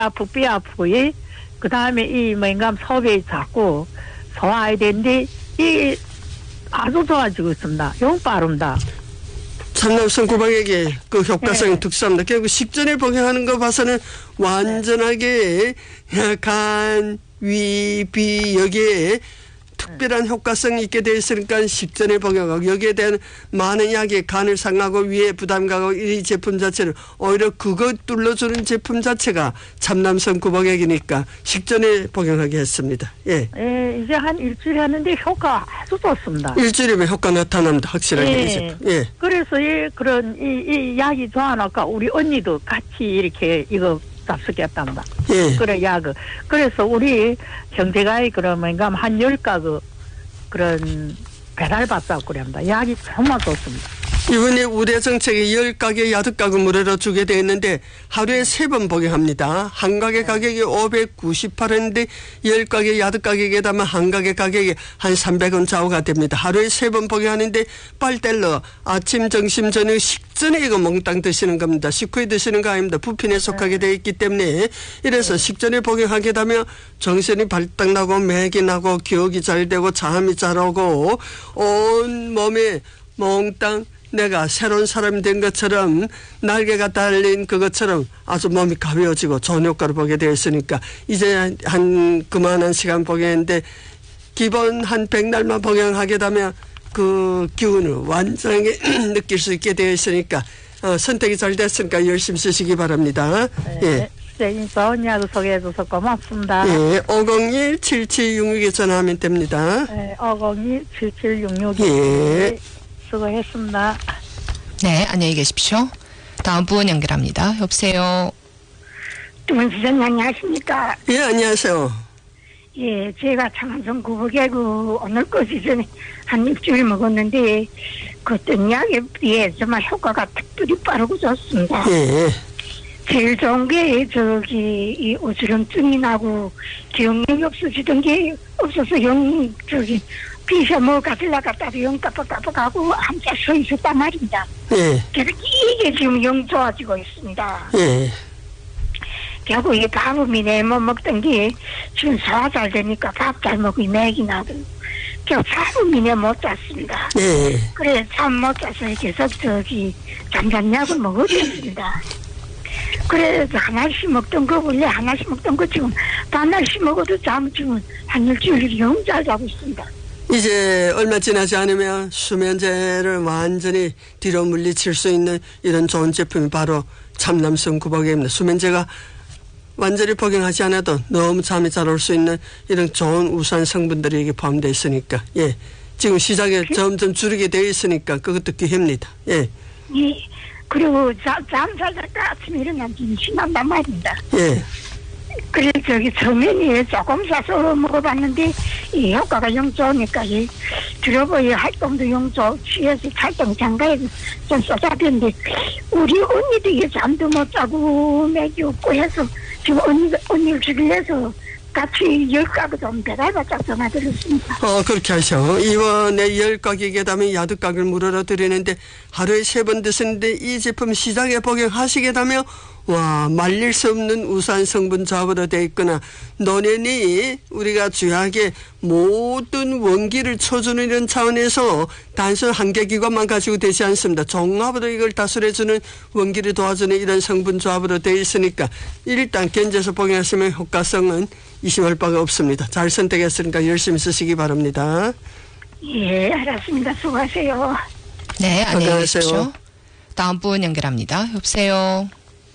부피 아프고 그 다음에 이 뭔가 소변이 자꾸 소화해야 되는데 이 아주 좋아지고 있습니다. 영 빠릅니다. 참남성 구박액의 그 효과성이 특수합니다. 결국 식전에 복용하는 거 봐서는 완전하게 간, 위, 비 여기에 특별한 효과성이 있게 되어 있으니까 식전에 복용하고 여기에 대한 많은 약이 간을 상하고 위에 부담 가고 이 제품 자체를 오히려 그거 뚫어주는 제품 자체가 참남성 구박액이니까 식전에 복용하게 했습니다. 예. 예, 이제 한 일주일 하는데 효과 아주 좋습니다. 일주일이면 효과 나타납니다. 확실하게. 예. 이 제품. 예. 그래서 그런 이 약이 좋아하니까 우리 언니도 같이 이렇게 이거 잡수겠답니다. 예. 그래 약을. 그래서 우리 형제가 그러면 한 10가구 그런 배달 받자고 그럽니다. 약이 정말 좋습니다. 이번에 우대 정책에 10가게 야득가구 무료로 주게 되어 있는데 하루에 3번 복용합니다. 한 가게 가격이 598원인데 10가게 야득 가격에다만 한 가게 가격이 한 300원 좌우가 됩니다. 하루에 3번 복용하는데 빨대로 아침, 점심, 저녁 식전에 이거 몽땅 드시는 겁니다. 식후에 드시는 거 아닙니다. 부핀에 속하게 되어 있기 때문에 이래서 식전에 복용하게 되면 정신이 발딱 나고 맥이 나고 기억이 잘 되고 잠이 잘 오고 온 몸에 몽땅 내가 새로운 사람이 된 것처럼 날개가 달린 그것처럼 아주 몸이 가벼워지고 좋은 효과를 보게 되어 있으니까 이제 한 그만한 시간 복용했는데 기본 한 100날만 복용하게 되면 그 기운을 완전히 느낄 수 있게 되어 있으니까 선택이 잘 됐으니까 열심히 쓰시기 바랍니다. 네. 예. 좋은 약을 소개해줘서 고맙습니다. 예, 501-7766에 전화하면 됩니다. 네, 501-7766. 예. 수고했습니다. 네, 안녕히 계십시오. 다음 분 연결합니다. 여보세요. 문 시장님 안녕하십니까? 예, 안녕하세요. 예, 제가 참남성 구복약을 오늘 거기 전에 한 일주일 먹었는데 그 어떤 약에 비해 정말 효과가 특별히 빠르고 좋습니다. 예. 제일 좋은 게 이 어지럼증이 나고 기억력이 없어지던 게 없어서 비서 갔을라 갔다도 영 깜빡깜빡하고 한자 서 있었단 말입니다. 예. 그래서 이게 지금 영 좋아지고 있습니다. 예. 결국 이 밥은 뭐 먹던 게 지금 소화 잘 되니까 밥 잘 먹고 맥이 나고 결국 밥은 못 잤습니다. 예. 그래 잠 못 자서 계속 잠잠약을 먹어줬습니다. 그래서 하나씩 먹던 거 원래 하나씩 먹던 거 지금 반나씩 먹어도 잠 지금 한 일주일 영 잘 자고 있습니다. 이제 얼마 지나지 않으면 수면제를 완전히 뒤로 물리칠 수 있는 이런 좋은 제품이 바로 참남성 구복액입니다. 수면제가 완전히 복용하지 않아도 너무 잠이 잘 올 수 있는 이런 좋은 우수한 성분들이 이게 포함되어 있으니까 예. 지금 시장에 점점 줄이게 되어 있으니까 그것도 기회입니다. 예. 예. 그리고 잠 잘 자다가 아침에 일어나면 심한단 말입니다. 예. 그래서 처음에는 조금 사서 먹어봤는데 이 효과가 영 좋으니까 들어보여 활동도 영 좋고 취해서 활동 장가에서 좀 쏟아졌는데 우리 언니도 이게 잠도 못 자고 맥이 없고 해서 지금 언니를 죽이려서 같이 10가구 좀 배달받자 전화드렸습니다. 그렇게 하셔. 이번에 10가격에 되면 야득가격을 무료로 드리는데 하루에 3번 드시는데 이 제품 시장에 복용하시게 되면 와, 말릴 수 없는 우수한 성분 조합으로 되어 있거나 논현이 우리가 주요하게 모든 원기를 쳐주는 이런 차원에서 단순 한 개 기관만 가지고 되지 않습니다. 종합으로 이걸 다스려주는 원기를 도와주는 이런 성분 조합으로 되어 있으니까 일단 견제해서 복용하시면 효과성은 의심할 바가 없습니다. 잘 선택했으니까 열심히 쓰시기 바랍니다. 예, 알았습니다. 수고하세요. 네, 안녕히 건강하세요. 계십시오. 다음 분 연결합니다. 여보세요.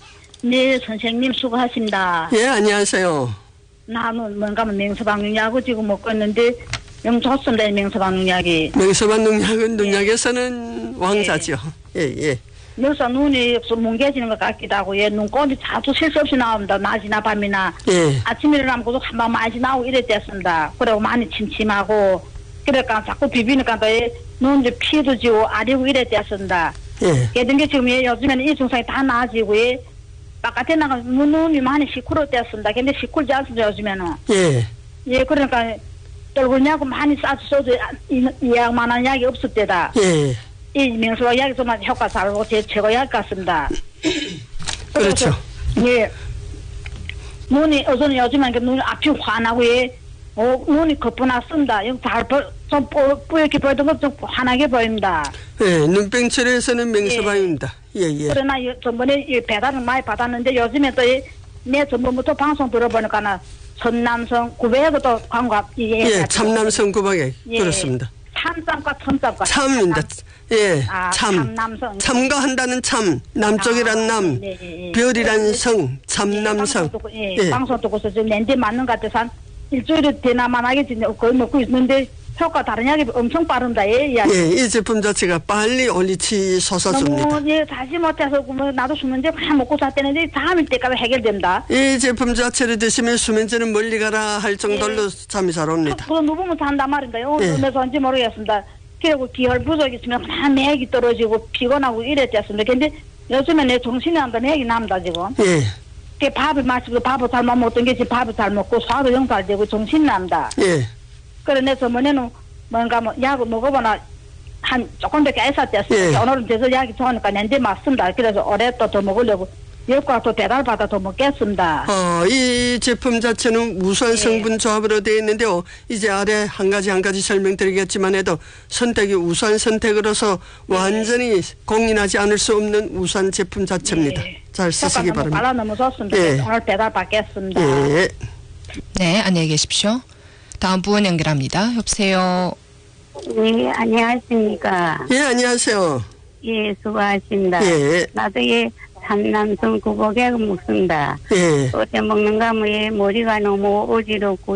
네, 선생님 수고하십니다. 예, 안녕하세요. 나는 뭔가 맹서방용약을 지금 먹고 있는데 영 좋습니다. 맹서방용약이. 맹서방농약은 농약에서는 왕자죠. 예, 예. 여기서 눈이 뭉개지는 것 같기도 하고 눈곱이 자주 쉴 수 없이 나옵니다. 낮이나 밤이나. 예. 아침에 일어나면 계속 한방 많이 나오고 이랬댔습니다. 그리고 많이 침침하고 그러니까 자꾸 비비니까 눈이 피도 지고 아리고 이랬댔습니다. 예. 그런 게 지금 요즘에는 이 증상이 다 나아지고 바깥에 나가면 눈이 많이 시끄러웠댔습니다. 근데 시끄럽지 않습니다. 요즘에는. 예. 예, 그러니까 떨구냐고 많이 싸줘도 이 약만한 약이 없을 때다. 예. 이 명수와 약이 정말 효과 잘 오고 제 최고 약 같습니다. 그렇죠. 예. 눈이 어제는 요즘에 눈이 앞이 환하고 눈이 거푸났습니다. 여기 좀 뿌옇게 보이던 것 좀 환하게 보입니다. 예, 눈병철에서는 맹서방입니다. 예. 그러나 전번에 배달을 많이 받았는데 요즘에 또 내 전번부터 방송 들어보니까 천남성 구백도 광고 예, 참남성 구박에 그렇습니다. 참쌈과 첨쌈과 참입니다. 예, 참남성. 참가 한다는 참, 남쪽이란 남, 별이란 성, 참남성. 방송 듣고서 지금 낸데 맞는 것 같아서 한 일주일이 되나만 하겠지. 거의 먹고 있는데 효과 다른 약이 엄청 빠른다. 이 제품 자체가 빨리 올리치솟아줍니다. 너무 다시 못해서 나도 수면제 그냥 먹고 잤다는데 다음일 때까지 해결된다. 이 제품 자체를 드시면 수면제는 멀리 가라 할 정도로 잠이 잘 옵니다. 그거 누구면 잔단 말인가요? 오늘 어인지 모르겠습니다. 그리고 기혈 부족이 있으면 그냥 맥이 떨어지고 피곤하고 이랬겠습니다. 근데 요즘에 내 정신이 난다 맥이 남다 지금. 그 밥을 마시고 밥을 잘 못 먹던 게 지금 밥을 잘 먹고 소화도 영 잘 되고 정신이 남다. 그래 내 저번에는 뭔가 약을 먹어보나 한 조금밖에 안 샀댔어요. 오늘은 계속 약이 좋으니까 낸데 맞습니다. 그래서 올해 또 더 먹으려고 여과 또 배달받아 더 먹겠습니다. 이 제품 자체는 우수한 성분 조합으로 되어 있는데요. 이제 아래 한 가지 설명드리겠지만 해도 선택이 우수한 선택으로서 완전히 공인하지 않을 수 없는 우수한 제품 자체입니다. 잘 쓰시기 바랍니다. 발라 너무 좋습니다. 오늘 배달 받겠습니다. 네, 안녕히 계십시오. 다음 분 연결합니다. 여보세요. 네, 안녕하십니까. 예, 안녕하세요. 예, 수고하십니다. 나도 참남성 구복에 먹습니다. 어제 먹는가 머리가 너무 어지럽고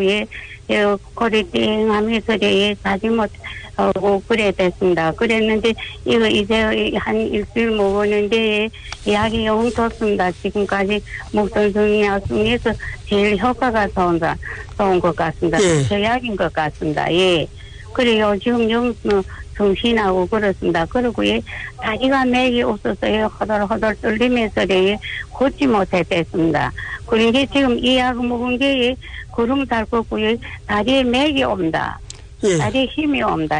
거리 띵하면서 자지 못하고 그래 됐습니다. 그랬는데 이거 이제 한 일주일 먹었는데 약이 영 좋습니다. 지금까지 먹던 약 중에서 제일 효과가 좋은 것 같습니다. 저 약인 것 같습니다. 그래요. 지금 영 정신하고 그렇습니다. 그리고 다리가 맥이 없어서 허덜허덜 떨리면서 걷지 못했습니다. 그런데 지금 이 약을 먹은 게 구름 잘 걷고 다리에 맥이 옵니다. 다리에 힘이 옵니다.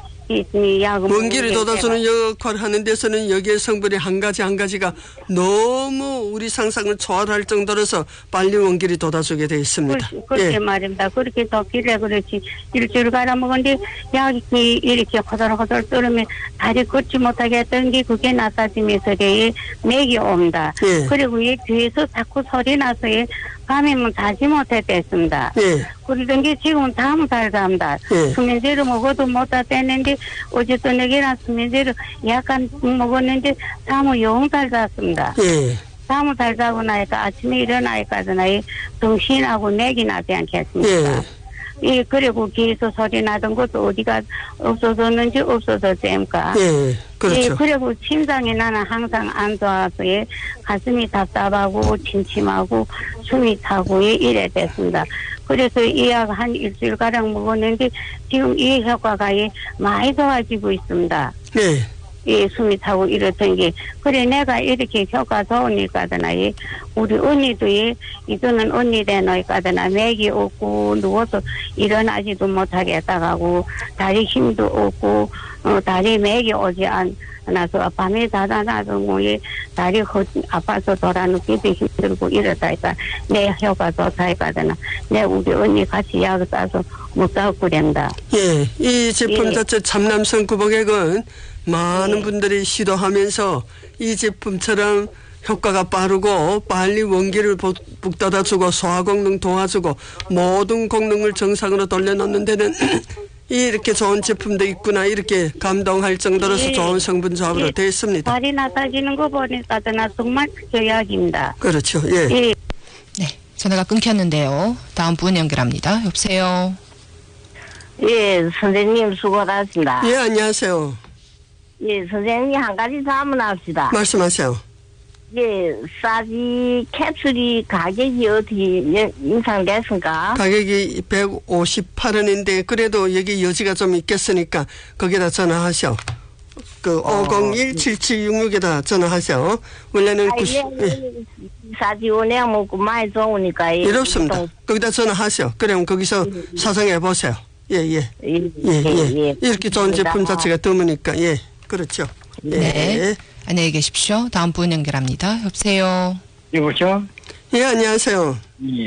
먼 길이 돋아서는 역할을 하는 데서는 여기에 성분이 한 가지가 너무 우리 상상을 초월할 정도로서 빨리 먼 길이 돋아주게 되어 있습니다. 그렇게 말입니다. 그렇게 덥길래 그렇지 일주일 갈아 먹었는데 약이 이렇게 허덜허덜 떨으면 다리 걷지 못하게 했던 게 그게 나빠지면서 맥이 옵니다. 그리고 뒤에서 자꾸 소리 나서 밤에는 자지 못했습니다. 그러던 게 지금은 다음 잘 갑니다. 수면제로 먹어도 못 잤는데 어제 저녁에랑 수면제로 약간 먹었는데 잠을 영 잘 잤습니다. 잠을 잘 자고 나니까 아침에 일어나니까는 정신하고 맥이 나지 않겠습니까? 그리고 귀에서 소리 나던 것도 어디가 없어졌는지 없어졌습니까? 그렇죠. 그리고 심장이 나는 항상 안 좋아서 가슴이 답답하고 침침하고 숨이 차고 이래 됐습니다. 그래서 이 약 한 일주일가량 먹었는데 지금 이 효과가 많이 좋아지고 있습니다. 숨이 차고 이렇던 게. 그래 내가 이렇게 효과 좋으니까더나 우리 언니도 이거는 언니 되노니까더나 맥이 없고 누워서 일어나지도 못하게 했다가고 다리 힘도 없고 다리 맥이 오지 않아서 밤에 자다나도 다리 아파서 돌아눕기도 힘들고 이러다 니까 내 효과 좋다 니까더나 내 우리 언니 같이 약을 따서 먹자고 그런다. 이 제품 자체 참남성 구복액은 많은 분들이 시도하면서 이 제품처럼 효과가 빠르고 빨리 원기를 북돋아주고 소화功能 도와주고 모든功能을 정상으로 돌려놓는 데는 이렇게 좋은 제품도 있구나 이렇게 감동할 정도로서 좋은 성분 조합으로 되어 있습니다. 다리 나빠지는 거 보니까 나 정말 저약입니다. 그렇죠. 네, 전화가 끊겼는데요. 다음 분 연결합니다. 여보세요. 선생님 수고하셨습니다. 안녕하세요. 선생님 한 가지 질문합시다. 말씀하세요. 싸지 캡슐이 가격이 어떻게 인상됐습니까? 가격이 158원인데 그래도 여기 여지가 좀 있겠으니까 거기다 전화하셔. 501-7766에다 전화하세요. 원래는 싸지 원량 먹고 많이 좋으니까 이렇습니다. 거기다 전화하셔. 그러면 거기서 사성해 보세요. 이렇게 좋은 제품 자체가 드무니까 그렇죠. 네. 안녕히 계십시오. 다음 분 연결합니다. 여보세요. 여보세요? 예, 안녕하세요. 예.